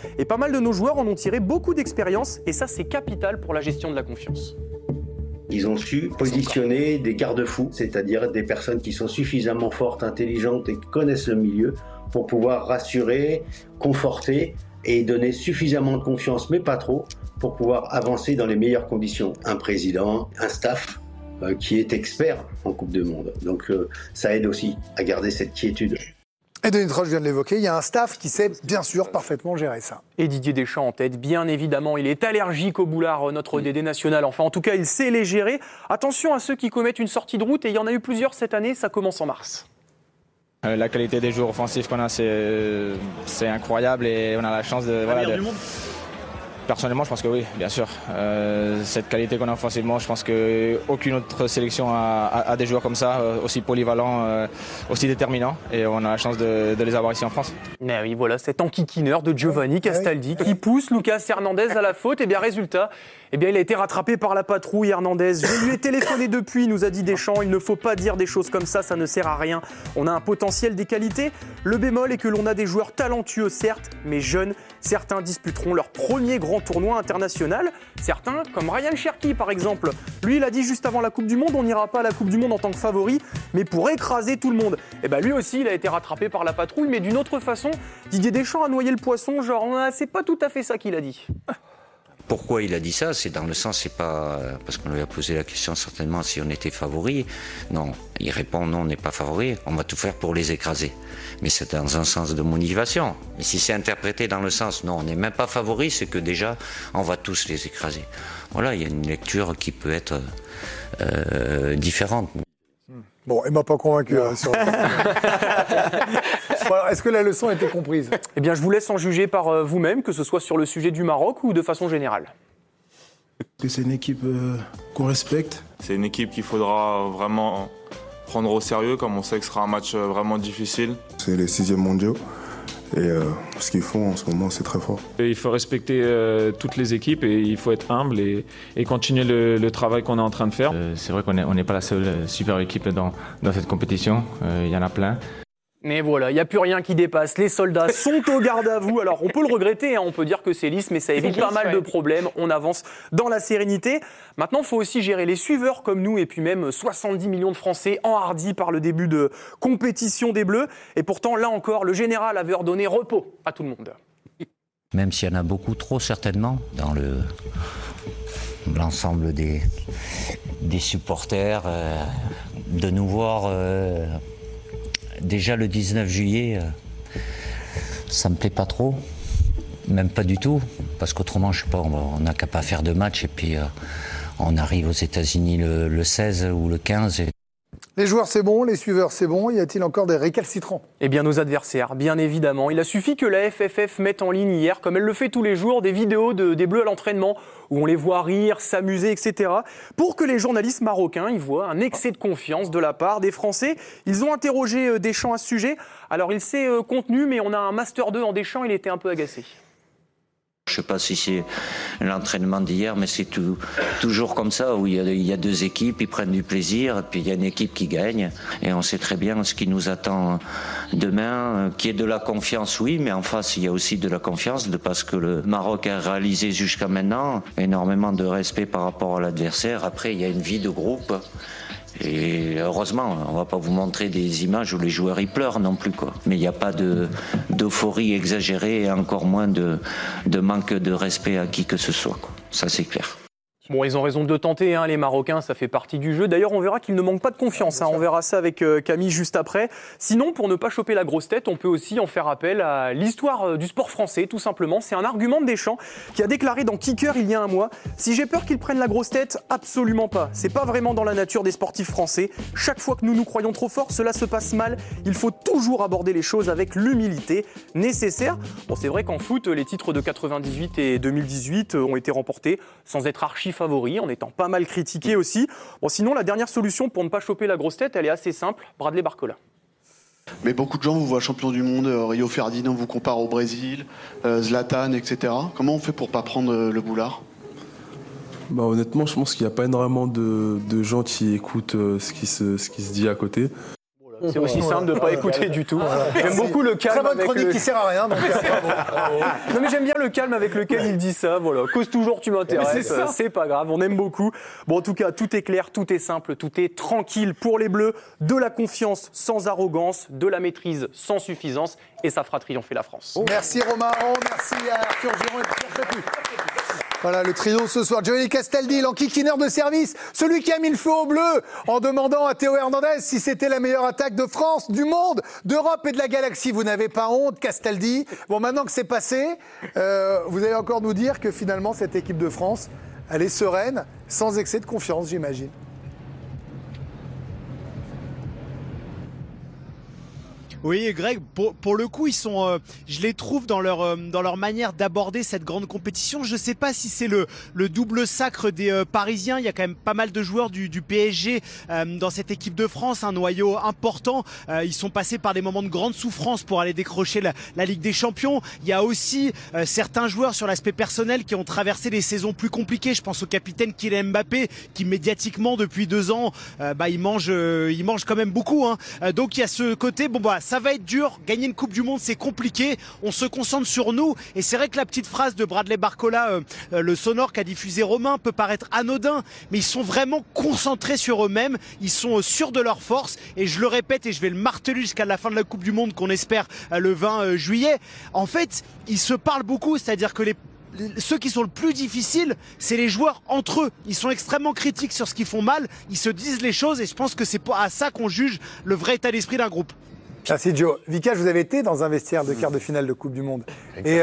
Et pas mal de nos joueurs en ont tiré beaucoup d'expérience et ça c'est capital pour la gestion de la confiance. Ils ont su positionner des garde-fous, c'est-à-dire des personnes qui sont suffisamment fortes, intelligentes et qui connaissent le milieu pour pouvoir rassurer, conforter et donner suffisamment de confiance, mais pas trop, pour pouvoir avancer dans les meilleures conditions. Un président, un staff qui est expert en Coupe du Monde. Donc ça aide aussi à garder cette quiétude. Et Denis Troche vient de l'évoquer, il y a un staff qui sait bien sûr parfaitement gérer ça. Et Didier Deschamps en tête, bien évidemment, il est allergique au boulard, notre Dédé national. Enfin, en tout cas, il sait les gérer. Attention à ceux qui commettent une sortie de route, et il y en a eu plusieurs cette année, ça commence en mars. La qualité des joueurs offensifs qu'on a, c'est incroyable et on a la chance de... du monde. Personnellement, je pense que oui, bien sûr. Cette qualité qu'on a offensivement, je pense qu'aucune autre sélection a des joueurs comme ça, aussi polyvalents, aussi déterminants. Et on a la chance de les avoir ici en France. Mais oui, voilà, cet enquiquineur de Giovanni Castaldi qui pousse Lucas Hernandez à la faute. Et bien, résultat, il a été rattrapé par la patrouille, Hernandez. Je lui ai téléphoné depuis, nous a dit Deschamps. Il ne faut pas dire des choses comme ça ne sert à rien. On a un potentiel, des qualités. Le bémol est que l'on a des joueurs talentueux, certes, mais jeunes. Certains disputeront leur premier grand tournoi international. Certains, comme Ryan Cherki par exemple. Lui, il a dit juste avant la Coupe du Monde, on n'ira pas à la Coupe du Monde en tant que favori, mais pour écraser tout le monde. Et lui aussi, il a été rattrapé par la patrouille, mais d'une autre façon. Didier Deschamps a noyé le poisson, genre, c'est pas tout à fait ça qu'il a dit. Pourquoi il a dit ça? C'est dans le sens, c'est pas parce qu'on lui a posé la question certainement si on était favori. Non, il répond non, on n'est pas favori, on va tout faire pour les écraser. Mais c'est dans un sens de motivation. Mais si c'est interprété dans le sens non, on n'est même pas favori, c'est que déjà on va tous les écraser. Voilà, il y a une lecture qui peut être différente. Bon, il ne m'a pas convaincu. Est-ce que la leçon a été comprise? Eh bien, je vous laisse en juger par vous-même, que ce soit sur le sujet du Maroc ou de façon générale. C'est une équipe qu'on respecte. C'est une équipe qu'il faudra vraiment prendre au sérieux, comme on sait que ce sera un match vraiment difficile. C'est les 6e mondiaux. Et ce qu'ils font en ce moment, c'est très fort. Il faut respecter toutes les équipes et il faut être humble et continuer le travail qu'on est en train de faire. C'est vrai qu'on n'est pas la seule super équipe dans cette compétition, il y en a plein. Mais voilà, il n'y a plus rien qui dépasse. Les soldats sont au garde à vous. Alors, on peut le regretter, on peut dire que c'est lisse, mais ça évite pas mal de problèmes. On avance dans la sérénité. Maintenant, il faut aussi gérer les suiveurs comme nous et puis même 70 millions de Français enhardis par le début de compétition des Bleus. Et pourtant, là encore, le général avait ordonné repos à tout le monde. Même s'il y en a beaucoup trop, certainement, dans l'ensemble des supporters, de nous voir... Déjà le 19 juillet, ça me plaît pas trop, même pas du tout, parce qu'autrement, je sais pas, on n'a qu'à pas faire de match et puis on arrive aux États-Unis le 16 ou le 15. Les joueurs, c'est bon, les suiveurs, c'est bon. Y a-t-il encore des récalcitrants? Eh bien, nos adversaires, bien évidemment. Il a suffi que la FFF mette en ligne hier, comme elle le fait tous les jours, des vidéos des Bleus à l'entraînement, où on les voit rire, s'amuser, etc., pour que les journalistes marocains y voient un excès de confiance de la part des Français. Ils ont interrogé Deschamps à ce sujet. Alors, il s'est contenu, mais on a un Master 2 en Deschamps, il était un peu agacé. Je ne sais pas si c'est l'entraînement d'hier, mais c'est toujours comme ça, où il y a deux équipes, ils prennent du plaisir, et puis il y a une équipe qui gagne, et on sait très bien ce qui nous attend demain, qui est de la confiance, oui, mais en face, il y a aussi de la confiance, parce que le Maroc a réalisé jusqu'à maintenant énormément de respect par rapport à l'adversaire. Après, il y a une vie de groupe. Et heureusement, on va pas vous montrer des images où les joueurs y pleurent non plus, quoi. Mais il n'y a pas d'euphorie exagérée et encore moins de manque de respect à qui que ce soit, quoi. Ça, c'est clair. Bon, ils ont raison de tenter, les Marocains, ça fait partie du jeu. D'ailleurs, on verra qu'ils ne manquent pas de confiance. On verra ça avec Camille juste après. Sinon, pour ne pas choper la grosse tête, on peut aussi en faire appel à l'histoire du sport français, tout simplement. C'est un argument de Deschamps qui a déclaré dans Kicker il y a un mois. Si j'ai peur qu'ils prennent la grosse tête, absolument pas. C'est pas vraiment dans la nature des sportifs français. Chaque fois que nous nous croyons trop forts, cela se passe mal. Il faut toujours aborder les choses avec l'humilité nécessaire. Bon, c'est vrai qu'en foot, les titres de 98 et 2018 ont été remportés sans être archi favoris, en étant pas mal critiqués aussi. Bon, sinon, la dernière solution pour ne pas choper la grosse tête, elle est assez simple. Bradley Barcola. Mais beaucoup de gens vous voient champion du monde, Rio Ferdinand vous compare au Brésil, Zlatan, etc. Comment on fait pour pas prendre le boulard? Honnêtement, je pense qu'il n'y a pas énormément de gens qui écoutent ce qui se dit à côté. C'est aussi simple de ne pas écouter du tout. J'aime beaucoup le calme. Très bonne chronique qui sert à rien. Donc, non mais j'aime bien le calme avec lequel il dit ça. Voilà, cause toujours tu m'intéresses. C'est pas grave, on aime beaucoup. Bon en tout cas, tout est clair, tout est simple, tout est tranquille pour les Bleus. De la confiance sans arrogance, de la maîtrise sans suffisance, et ça fera triompher la France. Merci Romain Aron, merci à Arthur Giron et Pierre Chaput. Voilà le trio ce soir. Giovanni Castaldi, l'enquiquineur de service, celui qui a mis le feu au bleu en demandant à Théo Hernandez si c'était la meilleure attaque de France, du monde, d'Europe et de la galaxie. Vous n'avez pas honte, Castaldi. Bon, maintenant que c'est passé, vous allez encore nous dire que finalement cette équipe de France, elle est sereine, sans excès de confiance, j'imagine. Oui, Greg, pour le coup, ils sont, je les trouve dans leur manière d'aborder cette grande compétition. Je ne sais pas si c'est le double sacre des Parisiens. Il y a quand même pas mal de joueurs du PSG dans cette équipe de France, un noyau important. Ils sont passés par des moments de grande souffrance pour aller décrocher la Ligue des Champions. Il y a aussi certains joueurs sur l'aspect personnel qui ont traversé des saisons plus compliquées. Je pense au capitaine Kylian Mbappé qui médiatiquement depuis 2 ans, il mange quand même beaucoup. Hein. Donc il y a ce côté, ça va être dur, gagner une Coupe du Monde c'est compliqué, on se concentre sur nous et c'est vrai que la petite phrase de Bradley Barcola, le sonore qu'a diffusé Romain peut paraître anodin, mais ils sont vraiment concentrés sur eux-mêmes, ils sont sûrs de leur force et je le répète et je vais le marteler jusqu'à la fin de la Coupe du Monde qu'on espère le 20 juillet. En fait, ils se parlent beaucoup, c'est-à-dire que ceux qui sont le plus difficiles, c'est les joueurs entre eux. Ils sont extrêmement critiques sur ce qu'ils font mal, ils se disent les choses et je pense que c'est à ça qu'on juge le vrai état d'esprit d'un groupe. Merci Joe. Vika, vous avez été dans un vestiaire de quart de finale de Coupe du Monde. Et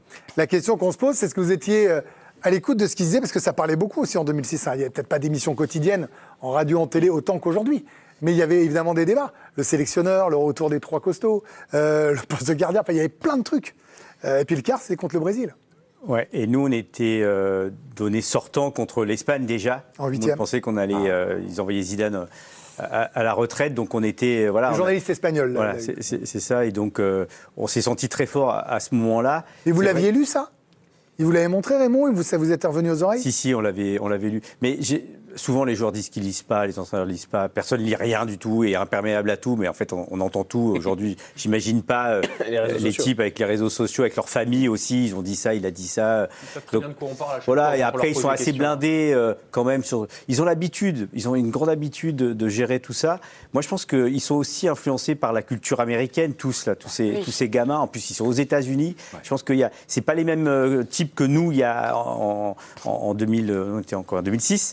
la question qu'on se pose, c'est est-ce que vous étiez à l'écoute de ce qu'ils disaient, parce que ça parlait beaucoup aussi en 2006. Hein. Il n'y avait peut-être pas d'émissions quotidiennes en radio, en télé, autant qu'aujourd'hui. Mais il y avait évidemment des débats. Le sélectionneur, le retour des 3 costauds, le poste de gardien, il y avait plein de trucs. Et puis le quart, c'était contre le Brésil. Ouais, et nous, on était donnés sortants contre l'Espagne déjà. En 8e. On pensait qu'on allait... ils envoyaient Zidane à la retraite, donc on était... Voilà, le journaliste espagnol. Voilà, c'est ça, et donc on s'est senti très fort à ce moment-là. Et vous l'aviez lu, ça ? Il vous l'avait montré, Raymond ? Ça vous est revenu aux oreilles ? Si, on l'avait lu. Mais souvent, les joueurs disent qu'ils lisent pas, les entraîneurs lisent pas. Personne ne lit rien du tout et est imperméable à tout. Mais en fait, on entend tout. Aujourd'hui, j'imagine pas les types avec les réseaux sociaux, avec leur famille aussi. Ils ont dit ça, il a dit ça. Ils savent très bien de quoi on parle à chaque voilà, fois, et après, ils sont assez blindés quand même. Ils ont l'habitude, ils ont une grande habitude de gérer tout ça. Moi, je pense qu'ils sont aussi influencés par la culture américaine, tous ces gamins. En plus, ils sont aux États-Unis. Ouais. Je pense que c'est pas les mêmes types que nous, il y a en 2000, on était encore en 2006.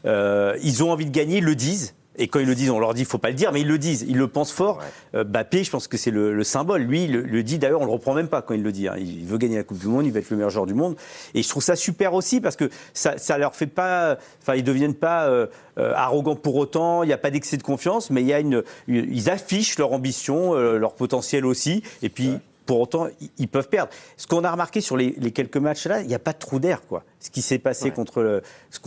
Ils ont envie de gagner, ils le disent. Et quand ils le disent, on leur dit, il ne faut pas le dire, mais ils le disent, ils le pensent fort. Ouais. Mbappé, je pense que c'est le symbole. Lui, il le dit, d'ailleurs, on ne le reprend même pas quand il le dit. Hein. Il veut gagner la Coupe du Monde, il veut être le meilleur joueur du monde. Et je trouve ça super aussi parce que ça leur fait pas... Enfin, ils ne deviennent pas arrogants pour autant, il n'y a pas d'excès de confiance, mais ils affichent leur ambition, leur potentiel aussi. Et puis... Ouais. Pour autant, ils peuvent perdre. Ce qu'on a remarqué sur les quelques matchs-là, il n'y a pas de trou d'air, quoi. Ce qui s'est passé contre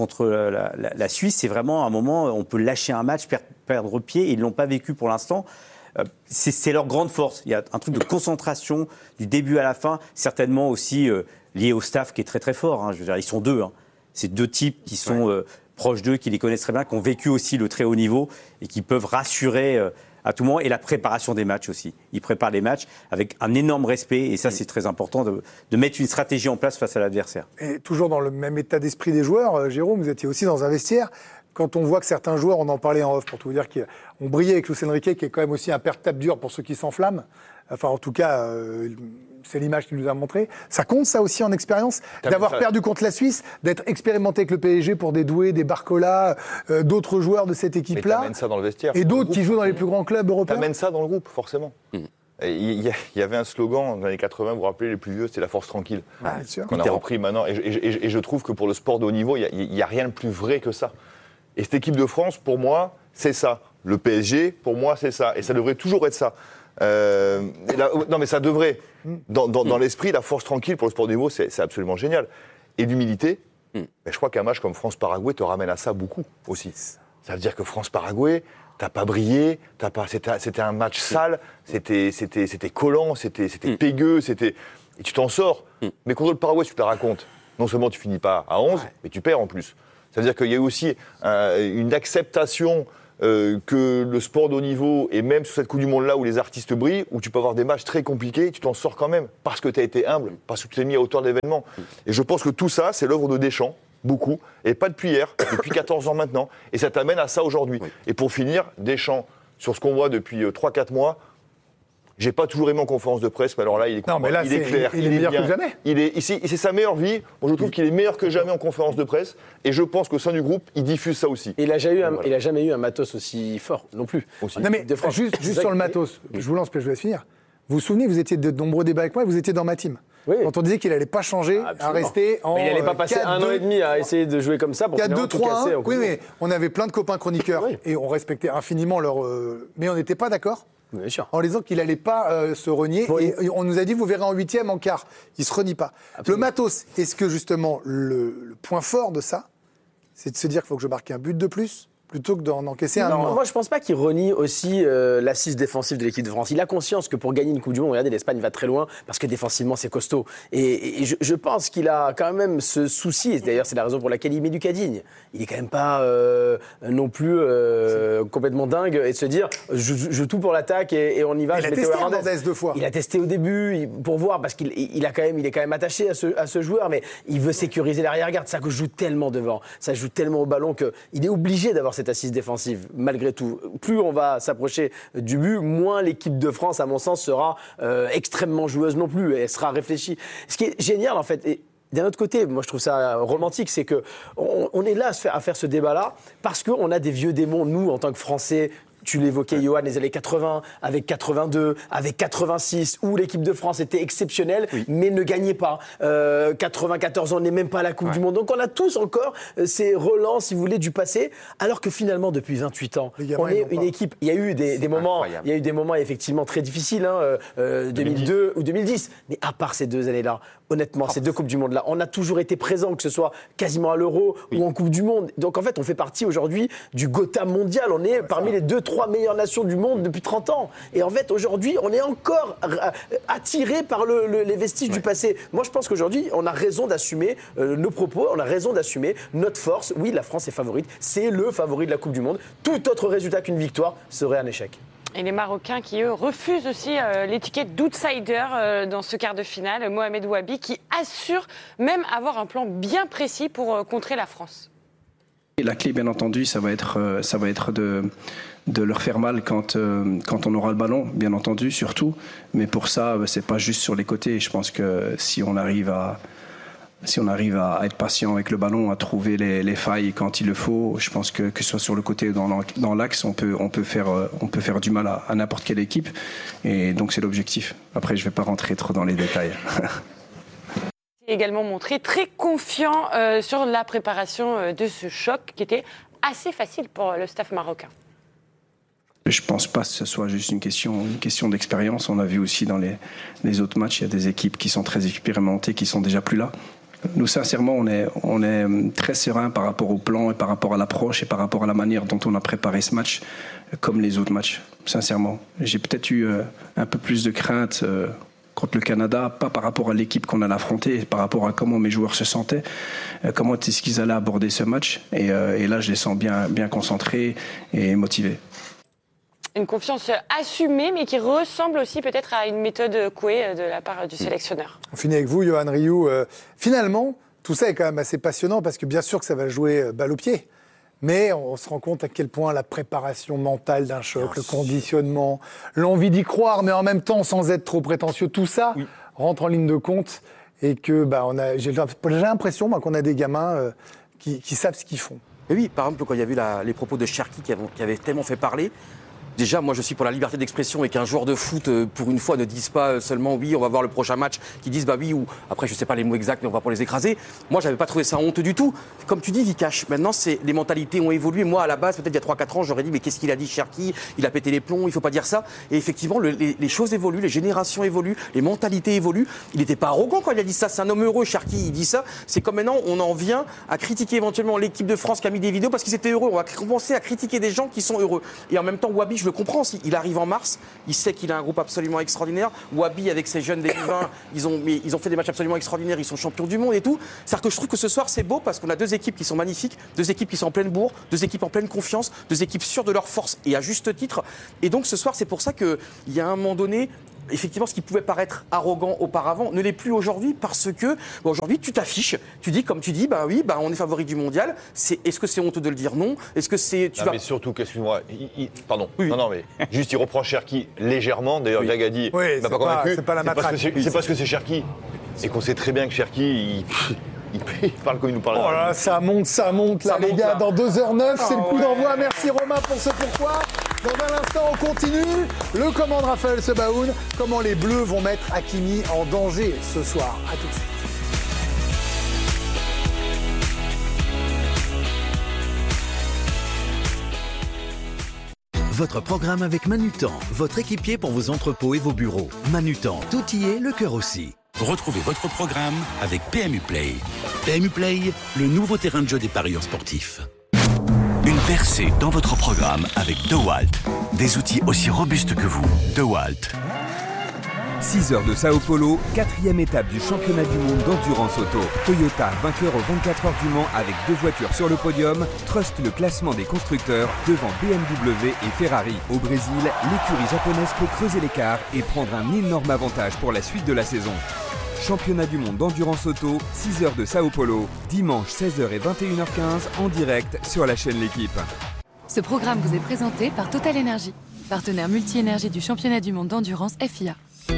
la Suisse, c'est vraiment un moment où on peut lâcher un match, perdre pied, et ils ne l'ont pas vécu pour l'instant. C'est leur grande force. Il y a un truc de concentration du début à la fin, certainement aussi lié au staff qui est très très fort. Hein. Je veux dire, ils sont 2. Hein. C'est 2 types qui sont proches d'eux, qui les connaissent très bien, qui ont vécu aussi le très haut niveau et qui peuvent rassurer... à tout moment, et la préparation des matchs aussi. Ils préparent les matchs avec un énorme respect, et ça, c'est très important de mettre une stratégie en place face à l'adversaire. Et toujours dans le même état d'esprit des joueurs, Jérôme, vous étiez aussi dans un vestiaire. Quand on voit que certains joueurs, on en parlait en off, pour tout vous dire, qui ont brillé avec Luis Enrique, qui est quand même aussi un père tape dur pour ceux qui s'enflamment. Enfin, en tout cas, c'est l'image qu'il nous a montrée. Ça compte, ça aussi, en expérience, d'avoir perdu contre la Suisse, d'être expérimenté avec le PSG pour des Doué, des Barcola, d'autres joueurs de cette équipe-là. Mais t'amènes ça dans le vestiaire. Et d'autres qui jouent dans les plus grands clubs européens. T'amènes ça dans le groupe, forcément. Il y avait un slogan dans les années 80, vous vous rappelez, les plus vieux, c'était la force tranquille. Ah, bien sûr. Qu'on a repris maintenant. Et je trouve que pour le sport de haut niveau, il n'y a rien de plus vrai que ça. Et cette équipe de France, pour moi, c'est ça. Le PSG, pour moi, c'est ça. Et ça devrait toujours être ça. Non, mais ça devrait. Dans l'esprit, la force tranquille pour le sport de haut niveau, c'est absolument génial. Et l'humilité, je crois qu'un match comme France-Paraguay te ramène à ça beaucoup aussi. Ça veut dire que France-Paraguay, t'as pas brillé, c'était un match sale, c'était collant, c'était pégueux, et tu t'en sors. Mais contre le Paraguay, tu te la racontes. Non seulement tu finis pas à 11, mais tu perds en plus. Ça veut dire qu'il y a eu aussi une acceptation que le sport de haut niveau, et même sur cette Coupe du Monde-là où les artistes brillent, où tu peux avoir des matchs très compliqués, tu t'en sors quand même, parce que tu as été humble, parce que tu t'es mis à hauteur de l'événement. Et je pense que tout ça, c'est l'œuvre de Deschamps, beaucoup, et pas depuis hier, depuis 14 ans maintenant, et ça t'amène à ça aujourd'hui. Et pour finir, Deschamps, sur ce qu'on voit depuis 3-4 mois, j'ai pas toujours aimé en conférence de presse, mais alors là, il est clair, il est meilleur que jamais. C'est sa meilleure vie. Moi, je trouve qu'il est meilleur que jamais en conférence de presse. Et je pense qu'au sein du groupe, il diffuse ça aussi. Et il a jamais eu un matos aussi fort non plus. Non mais juste sur le matos, je vous lance, puis je vous laisse finir. Vous vous souvenez, vous étiez de nombreux débats avec moi, vous étiez dans ma team. Oui. Quand on disait qu'il n'allait pas changer, à rester en. Mais il n'allait pas passer 1 an et demi à essayer de jouer comme ça pour 4-2, tout casser. 3-1. Oui, mais on avait plein de copains chroniqueurs et on respectait infiniment leur. Mais on n'était pas d'accord. Bien sûr. En disant qu'il n'allait pas se renier. Et on nous a dit, vous verrez en 8e, en quart. Il ne se renie pas. Absolument. Le matos, est-ce que justement, le point fort de ça, c'est de se dire qu'il faut que je marque un but de plus plutôt que d'en encaisser un de moins? Moi, je ne pense pas qu'il renie aussi l'assise défensive de l'équipe de France. Il a conscience que pour gagner une Coupe du Monde, regardez, l'Espagne va très loin parce que défensivement, c'est costaud. Et je pense qu'il a quand même ce souci. Et d'ailleurs, c'est la raison pour laquelle il met Lucas Digne. Il n'est quand même pas non plus complètement dingue et de se dire je tout pour l'attaque et on y va. Il a testé Hernandez 2 fois. Il a testé au début pour voir parce qu'il est quand même attaché à ce joueur, mais il veut sécuriser l'arrière-garde. Ça joue tellement devant, ça joue tellement au ballon qu'il est obligé d'avoir cette assise défensive, malgré tout. Plus on va s'approcher du but, moins l'équipe de France, à mon sens, sera extrêmement joueuse non plus. Elle sera réfléchie. Ce qui est génial, en fait, et d'un autre côté, moi je trouve ça romantique, c'est qu'on est là à faire ce débat-là parce qu'on a des vieux démons, nous, en tant que Français. Tu l'évoquais, Johan, les années 80, avec 82, avec 86, où l'équipe de France était exceptionnelle, mais ne gagnait pas. 94 ans, on n'est même pas à la Coupe du Monde. Donc on a tous encore ces relents, si vous voulez, du passé, alors que finalement, depuis 28 ans, on est une équipe. Il y a eu des moments effectivement très difficiles, 2002 ou 2010. Mais à part ces 2 années-là, honnêtement, ces 2 Coupes du Monde-là, on a toujours été présents, que ce soit quasiment à l'Euro ou en Coupe du Monde. Donc en fait, on fait partie aujourd'hui du Gotham mondial. On est parmi les 2-3 meilleures nations du monde depuis 30 ans. Et en fait, aujourd'hui, on est encore attiré par les vestiges du passé. Moi, je pense qu'aujourd'hui, on a raison d'assumer nos propos, on a raison d'assumer notre force. Oui, la France est favorite. C'est le favori de la Coupe du Monde. Tout autre résultat qu'une victoire serait un échec. Et les Marocains qui, eux, refusent aussi l'étiquette d'outsider dans ce quart de finale. Mohamed Ouabi qui assure même avoir un plan bien précis pour contrer la France. Et la clé, bien entendu, ça va être de leur faire mal quand on aura le ballon, bien entendu, surtout. Mais pour ça, c'est pas juste sur les côtés. Je pense que si on arrive à être patient avec le ballon, à trouver les failles quand il le faut, je pense que ce soit sur le côté ou dans l'axe, on peut faire du mal à n'importe quelle équipe. Et donc c'est l'objectif. Après, je vais pas rentrer trop dans les détails. Également montré très confiant sur la préparation de ce choc qui était assez facile pour le staff marocain. Je ne pense pas que ce soit juste une question d'expérience. On a vu aussi dans les autres matchs, il y a des équipes qui sont très expérimentées, qui sont déjà plus là. Nous, sincèrement, on est très serein par rapport au plan et par rapport à l'approche et par rapport à la manière dont on a préparé ce match, comme les autres matchs, sincèrement. J'ai peut-être eu un peu plus de crainte contre le Canada, pas par rapport à l'équipe qu'on allait affronter, par rapport à comment mes joueurs se sentaient, comment est-ce qu'ils allaient aborder ce match. Et là, je les sens bien concentrés et motivés. Une confiance assumée, mais qui ressemble aussi peut-être à une méthode Coué de la part du sélectionneur. On finit avec vous, Yohan Rioux. Finalement, tout ça est quand même assez passionnant parce que bien sûr que ça va jouer balle au pied. Mais on se rend compte à quel point la préparation mentale d'un choc, le conditionnement, l'envie d'y croire, mais en même temps sans être trop prétentieux, tout ça rentre en ligne de compte. Et que j'ai l'impression qu'on a des gamins qui savent ce qu'ils font. Et oui, par exemple, quand il y a eu les propos de Cherki qui avaient tellement fait parler, déjà, moi, je suis pour la liberté d'expression et qu'un joueur de foot, pour une fois, ne dise pas seulement oui, on va voir le prochain match, qu'ils disent bah oui, ou après, je sais pas les mots exacts, mais on va pour les écraser. Moi, j'avais pas trouvé ça honteux du tout. Comme tu dis, Vikash, maintenant, les mentalités ont évolué. Moi, à la base, peut-être il y a 3-4 ans, j'aurais dit mais qu'est-ce qu'il a dit, Cherki? Il a pété les plombs, il faut pas dire ça. Et effectivement, les choses évoluent, les générations évoluent, les mentalités évoluent. Il n'était pas arrogant quand il a dit ça. C'est un homme heureux, Cherki, il dit ça. C'est comme maintenant, on en vient à critiquer éventuellement l'équipe de France qui a mis des vidéos parce qu'ils étaient heureux. On va commencer à critiquer des gens qui sont heureux. Et en même temps, Ouabi, je le comprends. Il arrive en mars, il sait qu'il a un groupe absolument extraordinaire. Wabi, avec ses jeunes des U20, ils ont fait des matchs absolument extraordinaires, ils sont champions du monde et tout. C'est-à-dire que je trouve que ce soir, c'est beau parce qu'on a 2 équipes qui sont magnifiques, 2 équipes qui sont en pleine bourre, 2 équipes en pleine confiance, 2 équipes sûres de leur force et à juste titre. Et donc ce soir, c'est pour ça qu'il y a un moment donné, effectivement, ce qui pouvait paraître arrogant auparavant ne l'est plus aujourd'hui parce que aujourd'hui, tu t'affiches, tu dis comme tu dis, on est favori du mondial. Est-ce que c'est honteux de le dire? Non. Est-ce que c'est mais surtout, excuse-moi, pardon. Oui. Non, mais juste il reprend Cherki légèrement. D'ailleurs, Greg a dit, il m'a pas convaincu. C'est pas la matraque. C'est parce que c'est Cherki et qu'on sait très bien que Cherki, il parle comme il nous parle. Oh là, ça monte là, les gars. Dans 2h09, c'est le coup d'envoi. Merci Romain pour ce pourquoi. Dans un instant, on continue. Le commande Raphaël Sebaoun. Comment les Bleus vont mettre Hakimi en danger ce soir. À tout de suite. Votre programme avec Manutan, votre équipier pour vos entrepôts et vos bureaux. Manutan, tout y est, le cœur aussi. Retrouvez votre programme avec PMU Play. PMU Play, le nouveau terrain de jeu des parieurs sportifs. Une percée dans votre programme avec DeWalt. Des outils aussi robustes que vous. DeWalt. 6 heures de Sao Paulo, 4e étape du championnat du monde d'endurance auto. Toyota, vainqueur aux 24 heures du Mans avec 2 voitures sur le podium, truste le classement des constructeurs devant BMW et Ferrari. Au Brésil, l'écurie japonaise peut creuser l'écart et prendre un énorme avantage pour la suite de la saison. Championnat du monde d'endurance auto, 6 heures de Sao Paulo, dimanche 16h et 21h15 en direct sur la chaîne L'Équipe. Ce programme vous est présenté par Total Energy, partenaire multi-énergie du championnat du monde d'endurance FIA.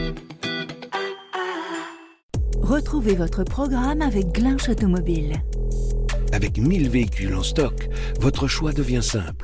Retrouvez votre programme avec Glinch Automobile. Avec 1000 véhicules en stock, votre choix devient simple.